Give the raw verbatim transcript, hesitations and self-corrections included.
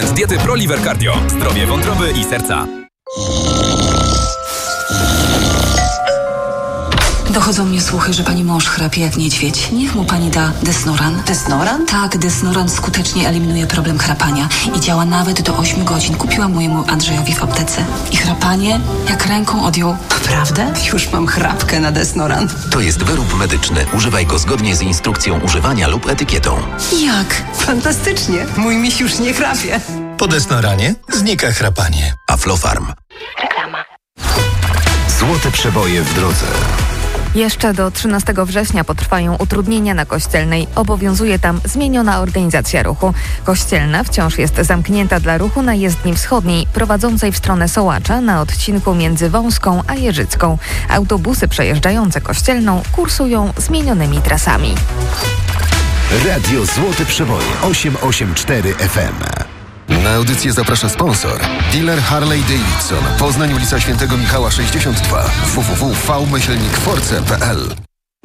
Z diety ProLiver Cardio. Zdrowie wątroby i serca. Dochodzą mnie słuchy, że pani mąż chrapie jak niedźwiedź. Niech mu pani da Desnoran. Desnoran? Tak, Desnoran skutecznie eliminuje problem chrapania i działa nawet do ośmiu godzin. Kupiłam mojemu Andrzejowi w aptece. I chrapanie jak ręką odjął. Naprawdę? Już mam chrapkę na Desnoran. To jest wyrób medyczny. Używaj go zgodnie z instrukcją używania lub etykietą. Jak? Fantastycznie. Mój miś już nie chrapie. Po Desnoranie znika chrapanie. Aflofarm. Reklama. Złote przeboje w drodze. Jeszcze do trzynastego września potrwają utrudnienia na Kościelnej. Obowiązuje tam zmieniona organizacja ruchu. Kościelna wciąż jest zamknięta dla ruchu na jezdni wschodniej, prowadzącej w stronę Sołacza na odcinku między Wąską a Jeżycką. Autobusy przejeżdżające Kościelną kursują zmienionymi trasami. Radio Złote Przeboje osiem osiem cztery F M. Na audycję zaprasza sponsor. Dealer Harley Davidson. Poznań, ulica Świętego Michała sześćdziesiąt dwa. w w w kropka v myślnik force kropka p l.